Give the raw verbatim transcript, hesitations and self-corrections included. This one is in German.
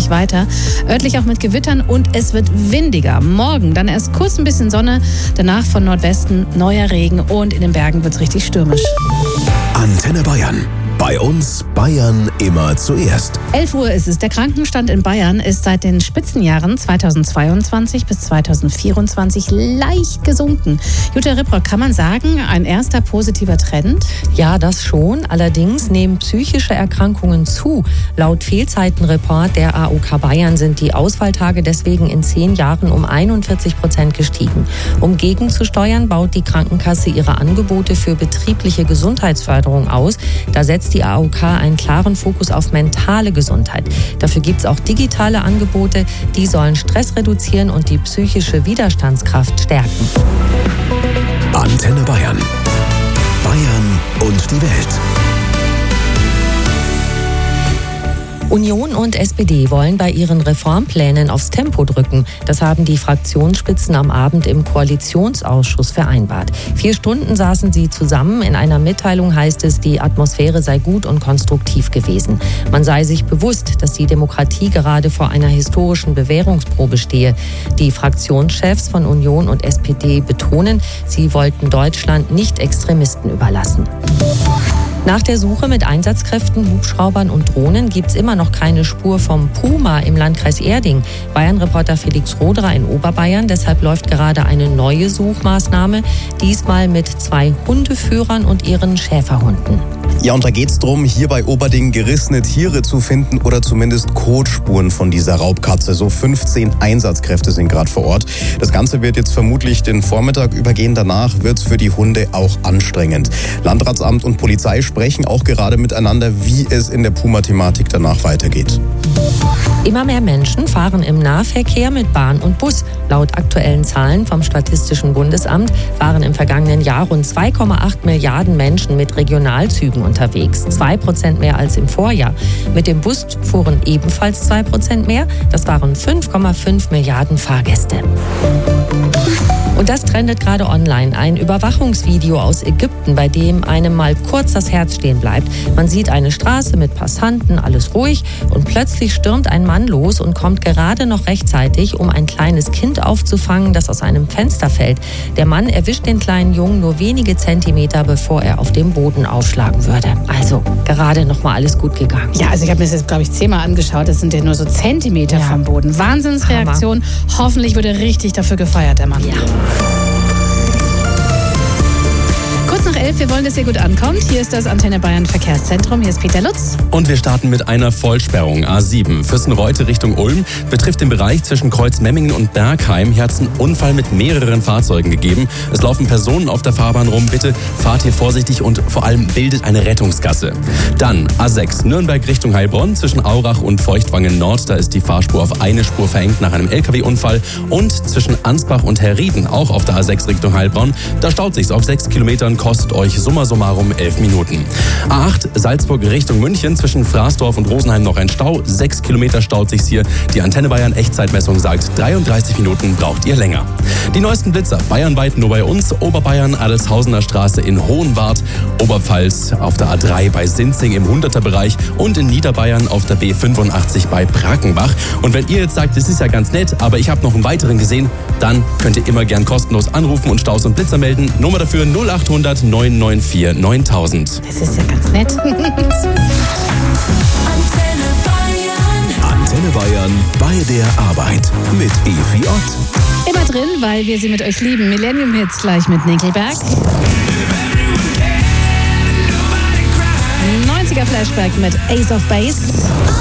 sich weiter. Örtlich auch mit Gewittern und es wird windiger. Morgen dann erst kurz ein bisschen Sonne, danach von Nordwesten neuer Regen und in den Bergen wird es richtig stürmisch. Antenne Bayern. Bei uns Bayern immer zuerst. elf Uhr ist es. Der Krankenstand in Bayern ist seit den Spitzenjahren zweitausendzweiundzwanzig bis zweitausendvierundzwanzig leicht gesunken. Jutta Ripprock, kann man sagen, ein erster positiver Trend? Ja, das schon. Allerdings nehmen psychische Erkrankungen zu. Laut Fehlzeitenreport der A O K Bayern sind die Ausfalltage deswegen in zehn Jahren um einundvierzig Prozent gestiegen. Um gegenzusteuern, baut die Krankenkasse ihre Angebote für betriebliche Gesundheitsförderung aus. Da setzt die A O K einen klaren Fokus auf mentale Gesundheit. Dafür gibt es auch digitale Angebote, die sollen Stress reduzieren und die psychische Widerstandskraft stärken. Antenne Bayern. Bayern und die Welt. Union und S P D wollen bei ihren Reformplänen aufs Tempo drücken. Das haben die Fraktionsspitzen am Abend im Koalitionsausschuss vereinbart. Vier Stunden saßen sie zusammen. In einer Mitteilung heißt es, die Atmosphäre sei gut und konstruktiv gewesen. Man sei sich bewusst, dass die Demokratie gerade vor einer historischen Bewährungsprobe stehe. Die Fraktionschefs von Union und S P D betonen, sie wollten Deutschland nicht Extremisten überlassen. Nach der Suche mit Einsatzkräften, Hubschraubern und Drohnen gibt es immer noch keine Spur vom Puma im Landkreis Erding. Bayern-Reporter Felix Roderer in Oberbayern. Deshalb läuft gerade eine neue Suchmaßnahme, diesmal mit zwei Hundeführern und ihren Schäferhunden. Ja, und da geht es darum, hier bei Oberding gerissene Tiere zu finden oder zumindest Kotspuren von dieser Raubkatze. So fünfzehn Einsatzkräfte sind gerade vor Ort. Das Ganze wird jetzt vermutlich den Vormittag übergehen. Danach wird es für die Hunde auch anstrengend. Landratsamt und Polizei sprechen auch gerade miteinander, wie es in der Puma-Thematik danach weitergeht. Immer mehr Menschen fahren im Nahverkehr mit Bahn und Bus. Laut aktuellen Zahlen vom Statistischen Bundesamt waren im vergangenen Jahr rund zwei Komma acht Milliarden Menschen mit Regionalzügen unterwegs. Zwei Prozent mehr als im Vorjahr. Mit dem Bus fuhren ebenfalls zwei Prozent mehr. Das waren fünf Komma fünf Milliarden Fahrgäste. Und das trendet gerade online. Ein Überwachungsvideo aus Ägypten, bei dem einem mal kurz das Herz stehen bleibt. Man sieht eine Straße mit Passanten, alles ruhig und plötzlich stürmt ein Mann los und kommt gerade noch rechtzeitig, um ein kleines Kind aufzufangen, das aus einem Fenster fällt. Der Mann erwischt den kleinen Jungen nur wenige Zentimeter, bevor er auf dem Boden aufschlagen würde. Also gerade noch mal alles gut gegangen. Ja, also ich habe mir das jetzt, glaube ich, zehnmal angeschaut. Das sind ja nur so Zentimeter ja. vom Boden. Wahnsinnsreaktion. Hammer. Hoffentlich wird er richtig dafür gefeiert, der Mann. Ja. Kurz nach elf, wir wollen, dass ihr gut ankommt. Hier ist das Antenne Bayern Verkehrszentrum. Hier ist Peter Lutz. Und wir starten mit einer Vollsperrung. A sieben, Füssen-Reute Richtung Ulm, betrifft den Bereich zwischen Kreuzmemmingen und Bergheim. Hier hat es einen Unfall mit mehreren Fahrzeugen gegeben. Es laufen Personen auf der Fahrbahn rum. Bitte fahrt hier vorsichtig und vor allem bildet eine Rettungsgasse. Dann A sechs, Nürnberg Richtung Heilbronn, zwischen Aurach und Feuchtwangen Nord. Da ist die Fahrspur auf eine Spur verengt nach einem L K W-Unfall. Und zwischen Ansbach und Herrieden, auch auf der A sechs Richtung Heilbronn, da staut sich's auf sechs Kilometern, kostet euch summa summarum elf Minuten. A acht, Salzburg Richtung München, zwischen Fraßdorf und Rosenheim noch ein Stau. sechs Kilometer staut sich's hier. Die Antenne Bayern Echtzeitmessung sagt, dreiunddreißig Minuten braucht ihr länger. Die neuesten Blitzer bayernweit nur bei uns. Oberbayern, Adelshausener Straße in Hohenwart, Oberpfalz auf der A drei bei Sinzing im hunderter Bereich und in Niederbayern auf der B fünfundachtzig bei Brackenbach. Und wenn ihr jetzt sagt, das ist ja ganz nett, aber ich habe noch einen weiteren gesehen, dann könnt ihr immer gern kostenlos anrufen und Staus und Blitzer melden. Nummer dafür null achthundert neun neun vier neuntausend. Das ist ja ganz nett. Antenne Bayern. Antenne Bayern bei der Arbeit mit Evi Ott. Immer drin, weil wir sie mit euch lieben. Millennium Hits gleich mit Nickelback. neunziger Flashback mit Ace of Base.